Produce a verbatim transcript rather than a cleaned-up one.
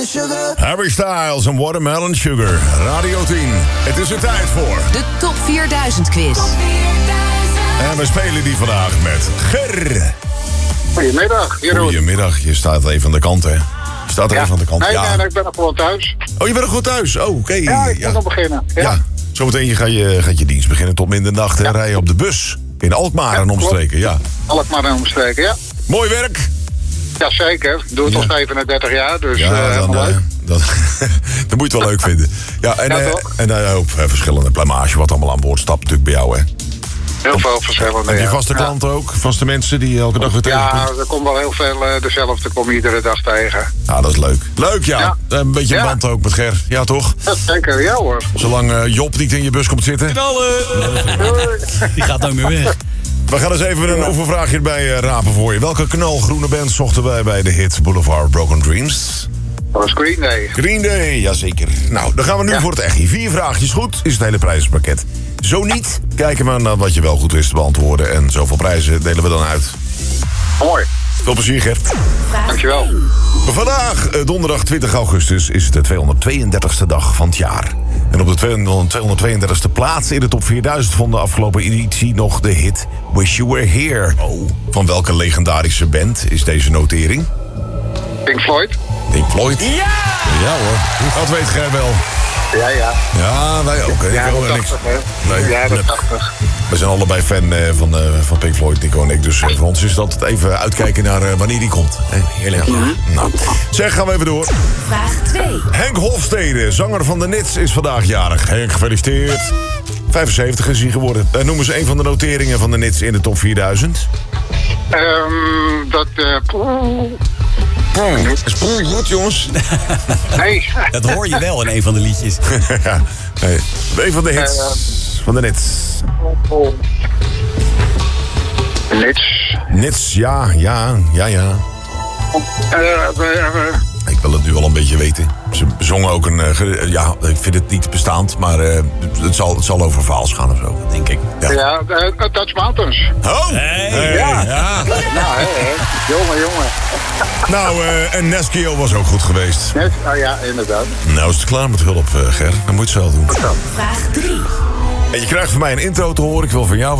Harry Styles en Watermelon Sugar. Radio tien. Het is er tijd voor de Top vierduizend quiz. En we spelen die vandaag met Ger. Goedemiddag, Jeroen. Goedemiddag, je staat even aan de kant, hè? Je staat er Ja. even aan de kant. Nee, ja. nee, nee, ik ben nog gewoon thuis. Oh, je bent nog goed thuis? Oh, oké. Ja, ik ja. moet nog beginnen. Ja. Ja. Zometeen ga je, gaat je dienst beginnen tot middernacht en Ja. rij je op de bus. In Alkmaar en Ja, omstreken, ja. Alkmaar en omstreken, ja. Mooi werk. Jazeker, ik doe het al Ja. zevenendertig jaar, dus Ja, eh, dan, helemaal eh, leuk. dat, dat moet je wel leuk vinden. Ja, en, Ja, eh, toch? en eh, ook eh, verschillende plamage wat allemaal aan boord stapt natuurlijk bij jou, hè? Heel veel verschillende. Heb je ja. vaste Ja. klanten ook? Vaste mensen die je elke dag weer tegenkomt? Ja, er komt wel heel veel uh, dezelfde, kom je iedere dag tegen. Ja, dat is leuk. Leuk, ja. Ja. Een beetje een Ja. band ook met Ger. Ja, toch? Ja, zeker, ja hoor. Zolang eh, Job niet in je bus komt zitten. Knallen! Doei. Die gaat ook meer weg. We gaan eens even een oefenvraagje erbij eh, rapen voor je. Welke knalgroene band zochten wij bij de hit Boulevard Broken Dreams? Dat was Green Day. Green Day, jazeker. Nou, dan gaan we nu Ja. voor het echtje. Vier vraagjes goed, is het hele prijzenpakket. Zo niet, kijken we naar wat je wel goed wist te beantwoorden. En zoveel prijzen delen we dan uit. Mooi, Veel plezier, Gert. dankjewel. Vandaag, eh, donderdag twintig augustus, is het de tweehonderdtweeëndertigste dag van het jaar. En op de tweehonderdtweeëndertigste plaats in de top vierduizend vond de afgelopen editie nog de hit Wish You Were Here. Oh. Van welke legendarische band is deze notering? Pink Floyd? Pink Floyd? Ja! Ja hoor, dat weet Ger wel. Ja, ja. Ja, wij ook. hè. Ik Jaren wil er niks. tachtig, hè? Nee, Jaren nee. tachtig. We zijn allebei fan eh, van, eh, van Pink Floyd, Nico en ik. Dus eh, voor ons is het altijd even uitkijken naar eh, wanneer die komt. Eh, Heerlijk. Nou, zeg, gaan we even door. Vraag twee. Henk Hofstede, zanger van de Nits, is vandaag jarig. Henk, gefeliciteerd. vijfenzeventig is hij geworden. Uh, noem eens een van de noteringen van de Nits in de top vierduizend. Ehm, dat, eh... Dat is goed, jongens. nee. Dat hoor je wel in een van de liedjes. Ja, nee. Een van de hits Eh, van de Nits. Niets. Nits, ja, ja, ja, ja. Eh, eh, eh, Ik wil het nu al een beetje weten. Ze zongen ook een... eh, ge- ja, ik vind het niet bestaand, maar eh, het, zal, het zal over Vaals gaan of zo, denk ik. Ja. Ja, uh, Dutch Mountains. Oh! Hey. Hey, Ja. ja. Nou, hè, hè. Jongen, jongen. Nou, eh, en Neskio was ook goed geweest. Net, oh ja, inderdaad. Nou is het klaar met hulp, eh, Ger. Dan moet je het zelf doen. Vraag drie. En je krijgt van mij een intro te horen. Ik wil van jou